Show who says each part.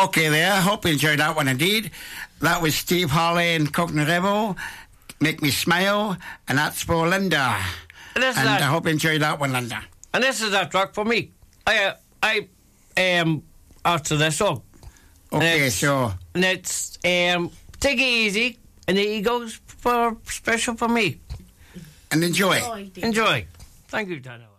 Speaker 1: Okay, there. I hope you enjoyed that one indeed. That was Steve Harley and Cockney Rebel. Make Me Smile, and that's for Linda.
Speaker 2: And
Speaker 1: I hope you enjoyed that one, Linda.
Speaker 2: And this is that track for me. I am after this song.
Speaker 1: Okay, so.
Speaker 2: And it's Take It Easy, and it goes for special for me.
Speaker 1: And enjoy.
Speaker 2: Enjoy. Thank you, Daniel.